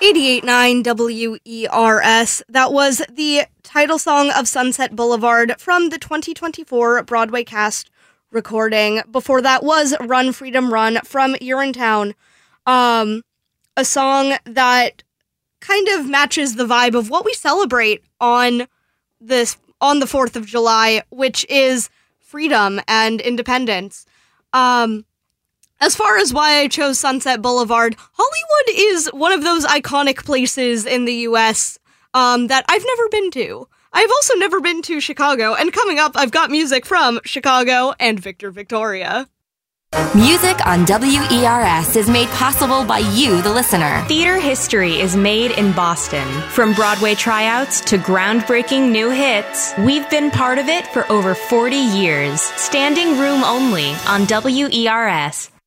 88.9 WERS. That was the title song of Sunset Boulevard from the 2024 Broadway cast recording. Before that was Run Freedom Run from Urinetown. A song that kind of matches the vibe of what we celebrate on the 4th of July, which is freedom and independence. As far as why I chose Sunset Boulevard, Hollywood is one of those iconic places in the U.S. That I've never been to. I've also never been to Chicago, and coming up, I've got music from Chicago and Victor Victoria. Music on WERS is made possible by you, the listener. Theater history is made in Boston. From Broadway tryouts to groundbreaking new hits, we've been part of it for over 40 years. Standing room only on WERS.